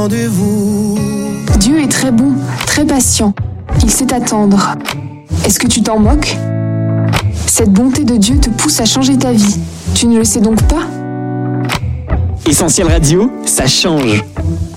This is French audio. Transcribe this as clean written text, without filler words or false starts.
Rendez-vous. Dieu est très bon, très patient. Il sait attendre. Est-ce que tu t'en moques ? Cette bonté de Dieu te pousse à changer ta vie. Tu ne le sais donc pas ? Essentiel Radio, ça change.